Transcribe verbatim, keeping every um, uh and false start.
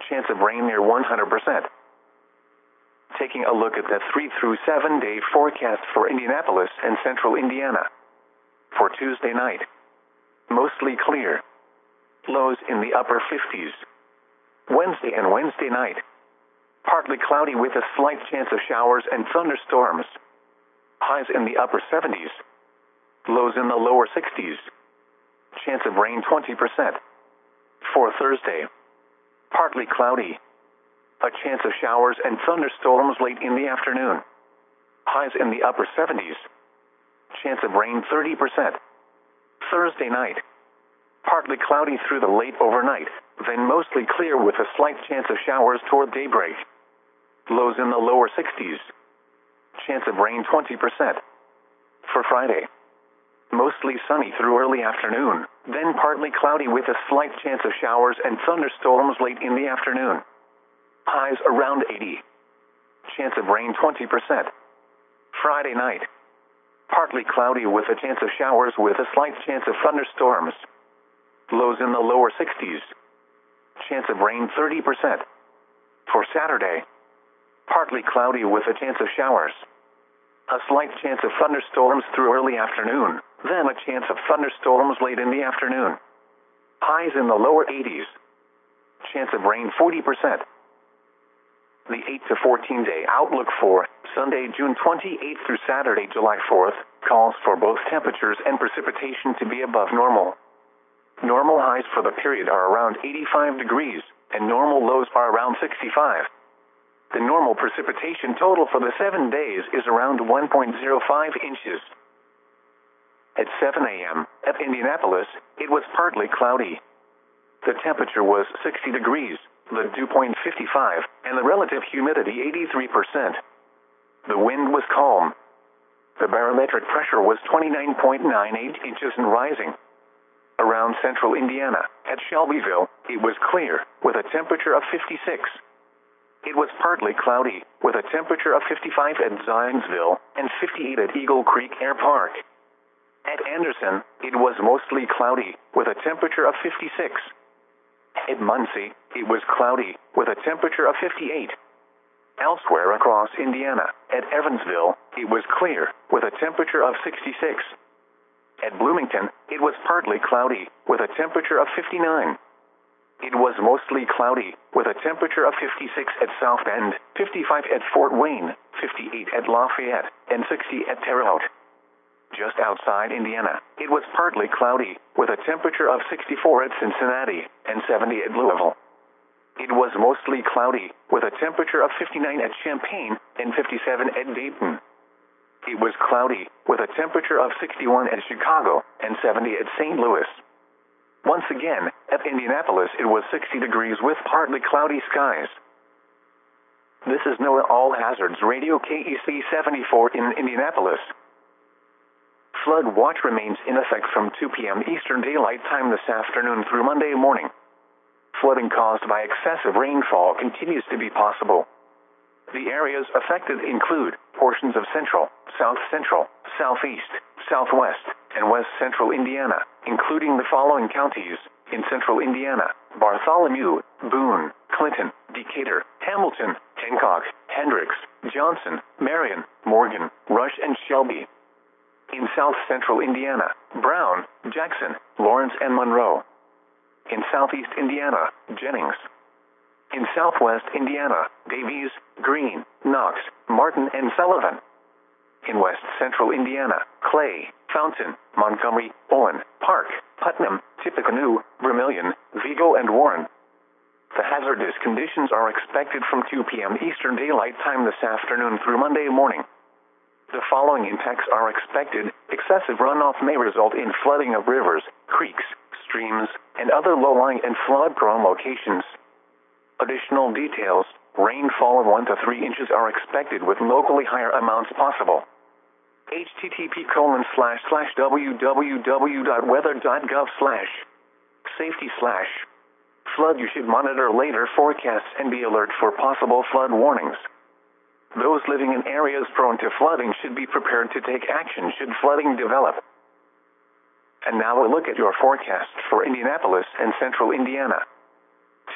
chance of rain near one hundred percent. Taking a look at the three through seven day forecast for Indianapolis and central Indiana. For Tuesday night, mostly clear. Lows in the upper fifties. Wednesday and Wednesday night, partly cloudy with a slight chance of showers and thunderstorms. Highs in the upper seventies. Lows in the lower sixties. Chance of rain twenty percent. For Thursday, partly cloudy. A chance of showers and thunderstorms late in the afternoon. Highs in the upper seventies. Chance of rain thirty percent. Thursday night, partly cloudy through the late overnight, then mostly clear with a slight chance of showers toward daybreak. Lows in the lower sixties. Chance of rain twenty percent. For Friday, mostly sunny through early afternoon, then partly cloudy with a slight chance of showers and thunderstorms late in the afternoon. Highs around eighty. Chance of rain twenty percent. Friday night, partly cloudy with a chance of showers with a slight chance of thunderstorms. Lows in the lower sixties. Chance of rain thirty percent. For Saturday, partly cloudy with a chance of showers. A slight chance of thunderstorms through early afternoon, then a chance of thunderstorms late in the afternoon. Highs in the lower eighties. Chance of rain forty percent. The eight to fourteen day outlook for Sunday, June twenty-eighth through Saturday, July fourth, calls for both temperatures and precipitation to be above normal. Normal highs for the period are around eighty-five degrees, and normal lows are around sixty-five. The normal precipitation total for the seven days is around one point zero five inches. At seven a m at Indianapolis, it was partly cloudy. The temperature was sixty degrees, the dew point fifty-five, and the relative humidity eighty-three percent. The wind was calm. The barometric pressure was twenty-nine point nine eight inches and rising. Around central Indiana, at Shelbyville, it was clear, with a temperature of fifty-six. It was partly cloudy, with a temperature of fifty-five at Zionsville and fifty-eight at Eagle Creek Air Park. At Anderson, it was mostly cloudy, with a temperature of fifty-six. At Muncie, it was cloudy, with a temperature of fifty-eight. Elsewhere across Indiana, at Evansville, it was clear, with a temperature of sixty-six. At Bloomington, it was partly cloudy, with a temperature of fifty-nine. It was mostly cloudy, with a temperature of fifty-six at South Bend, fifty-five at Fort Wayne, fifty-eight at Lafayette, and sixty at Terre Haute. Just outside Indiana, it was partly cloudy, with a temperature of sixty-four at Cincinnati, and seventy at Louisville. It was mostly cloudy, with a temperature of fifty-nine at Champaign, and fifty-seven at Dayton. It was cloudy, with a temperature of sixty-one at Chicago, and seventy at Saint Louis. Once again, at Indianapolis it was sixty degrees with partly cloudy skies. This is NOAA All Hazards Radio K E C seventy-four in Indianapolis. Flood watch remains in effect from two p m Eastern Daylight Time this afternoon through Monday morning. Flooding caused by excessive rainfall continues to be possible. The areas affected include portions of central, south central, southeast, southwest, and west central Indiana, including the following counties in central Indiana: Bartholomew, Boone, Clinton, Decatur, Hamilton, Hancock, Hendricks, Johnson, Marion, Morgan, Rush, and Shelby. In south central Indiana: Brown, Jackson, Lawrence, and Monroe. In southeast Indiana: Jennings. In southwest Indiana: Davies, Greene, Knox, Martin, and Sullivan. In west central Indiana: Clay, Fountain, Montgomery, Owen, Park, Putnam, Tippecanoe, Vermilion, Vigo, and Warren. The hazardous conditions are expected from two p m Eastern Daylight Time this afternoon through Monday morning. The following impacts are expected. Excessive runoff may result in flooding of rivers, creeks, streams, and other low-lying and flood-prone locations. Additional details: rainfall of one to three inches are expected with locally higher amounts possible. H T T P colon slash slash www dot weather dot gov slash safety slash flood. You should monitor later forecasts and be alert for possible flood warnings. Those living in areas prone to flooding should be prepared to take action should flooding develop. And now a look at your forecast for Indianapolis and central Indiana.